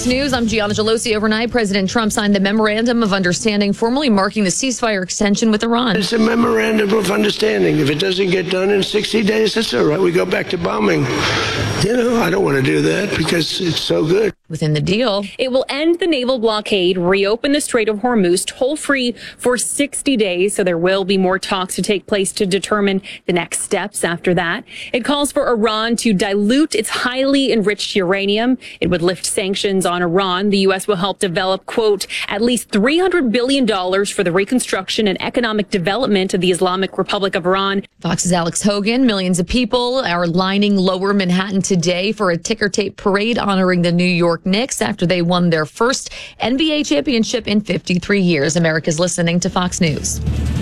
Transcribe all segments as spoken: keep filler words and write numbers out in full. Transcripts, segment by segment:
News, I'm Gianna Gelosi. Overnight, President Trump signed the Memorandum of Understanding, formally marking the ceasefire extension with Iran. It's a Memorandum of Understanding. If it doesn't get done in sixty days, that's all right. We go back to bombing. You know, I don't want to do that because it's so good. Within the deal, it will end the naval blockade, reopen the Strait of Hormuz toll-free for sixty days, so there will be more talks to take place to determine the next steps after that. It calls for Iran to dilute its highly enriched uranium. It would lift sanctions on Iran. The U S will help develop, quote, at least three hundred billion dollars for the reconstruction and economic development of the Islamic Republic of Iran. Fox's Alex Hogan. Millions of people are lining Lower Manhattan today for a ticker tape parade honoring the New York Knicks after they won their first N B A championship in fifty-three years. America's listening to Fox News.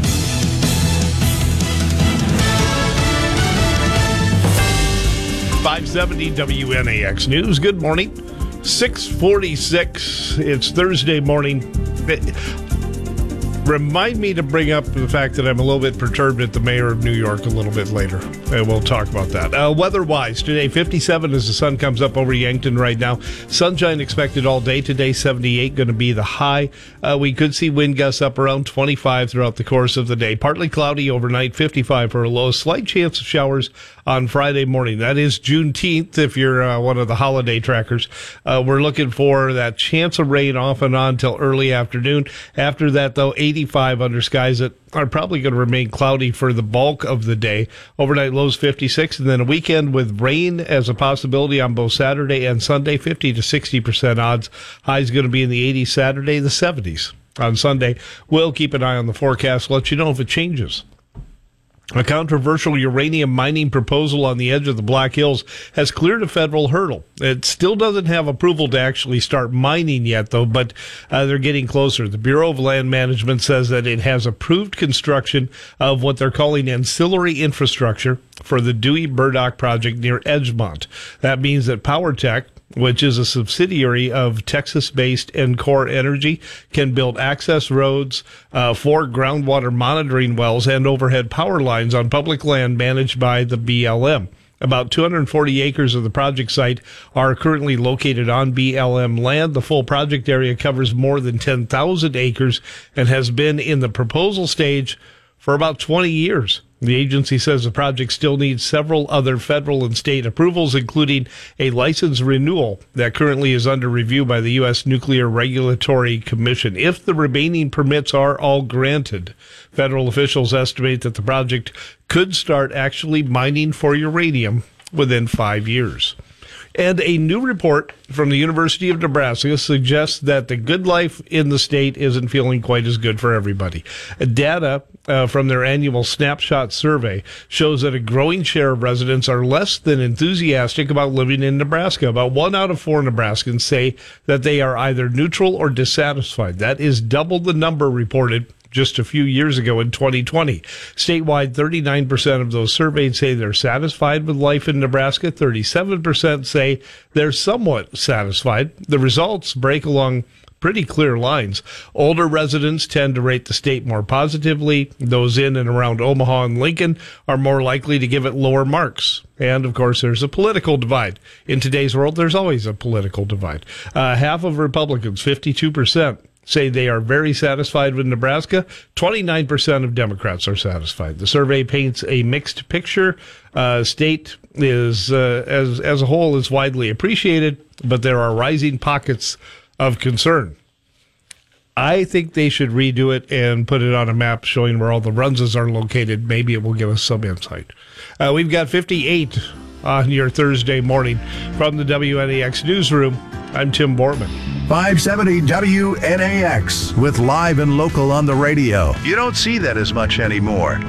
five seventy W N A X News. Good morning. six forty-six. It's Thursday morning. Remind me to bring up the fact that I'm a little bit perturbed at the mayor of New York a little bit later, and we'll talk about that. Uh, weather-wise, today, fifty-seven as the sun comes up over Yankton right now. Sunshine expected all day today, seventy-eight going to be the high. Uh, we could see wind gusts up around twenty-five throughout the course of the day. Partly cloudy overnight, fifty-five for a low. Slight chance of showers on Friday morning. That is Juneteenth, if you're uh, one of the holiday trackers. Uh, we're looking for that chance of rain off and on till early afternoon. After that, though, eighty-five under skies that are probably going to remain cloudy for the bulk of the day. Overnight lows fifty-six, and then a weekend with rain as a possibility on both Saturday and Sunday, fifty to sixty percent odds. High's going to be in the eighties Saturday, the seventies on Sunday. We'll keep an eye on the forecast, let you know if it changes. A controversial uranium mining proposal on the edge of the Black Hills has cleared a federal hurdle. It still doesn't have approval to actually start mining yet, though, but uh, they're getting closer. The Bureau of Land Management says that it has approved construction of what they're calling ancillary infrastructure for the Dewey Burdock project near Edgemont. That means that PowerTech, which is a subsidiary of Texas-based Encore Energy, can build access roads, uh, four groundwater monitoring wells, and overhead power lines on public land managed by the B L M. About two hundred forty acres of the project site are currently located on B L M land. The full project area covers more than ten thousand acres and has been in the proposal stage for about twenty years. The agency says the project still needs several other federal and state approvals, including a license renewal that currently is under review by the U S Nuclear Regulatory Commission. If the remaining permits are all granted, federal officials estimate that the project could start actually mining for uranium within five years. And a new report from the University of Nebraska suggests that the good life in the state isn't feeling quite as good for everybody. Data uh, from their annual snapshot survey shows that a growing share of residents are less than enthusiastic about living in Nebraska. About one out of four Nebraskans say that they are either neutral or dissatisfied. That is double the number reported just a few years ago in twenty twenty. Statewide, thirty-nine percent of those surveyed say they're satisfied with life in Nebraska. thirty-seven percent say they're somewhat satisfied. The results break along pretty clear lines. Older residents tend to rate the state more positively. Those in and around Omaha and Lincoln are more likely to give it lower marks. And, of course, there's a political divide. In today's world, there's always a political divide. Uh, half of Republicans, fifty-two percent, say they are very satisfied with Nebraska. twenty-nine percent of Democrats are satisfied. The survey paints a mixed picture. Uh, state is, uh, as, as a whole, is widely appreciated, but there are rising pockets of concern. I think they should redo it and put it on a map showing where all the Runzas are located. Maybe it will give us some insight. Uh, we've got fifty-eight on your Thursday morning. From the W N A X newsroom, I'm Tim Bortman. five seventy W N A X with live and local on the radio. You don't see that as much anymore.